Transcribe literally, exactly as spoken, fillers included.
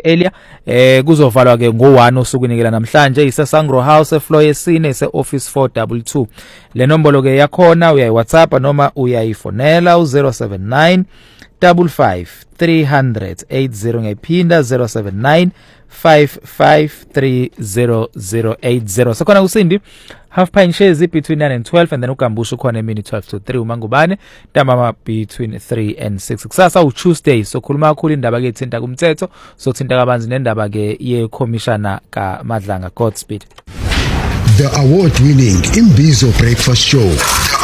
earlier eh kuzovalwa ke ngo one usuku inikela namhlanje isesangro house floor yesine ise office four two two. Le nombolo ke yakhona uyayi WhatsApp noma uyayifonela u zero seven nine five five three zero zero eight zero ngayiphinda zero seven nine five five three zero zero eight zero. Sekhona uSindi half pint shares between nine and twelve and then ukambusha khona emini twelve to three umangubane ntambama between three and six. Kusasa u Tuesday so khuluma kakhulu indaba ke ithinta kumthetho so thinta kabanzi nendaba ke ye commissioner kaMadlanga Godspeed. The award winning Imbizo Breakfast Show